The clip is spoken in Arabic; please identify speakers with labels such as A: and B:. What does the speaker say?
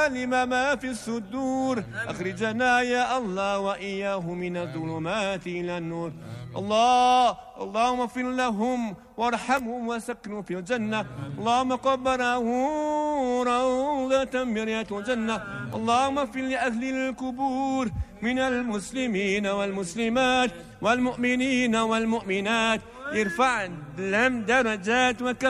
A: لما ما في الصدور أخرجنا يا الله وإياه من الظلمات إلى النور. اللهم اغفر لهم وارحمهم وسكنوا في الجنة. اللهم قبره روضة من رياض الجنة. اللهم اغفر لأهل القبور من المسلمين والمسلمات والمؤمنين والمؤمنات. ارفع لهم درجات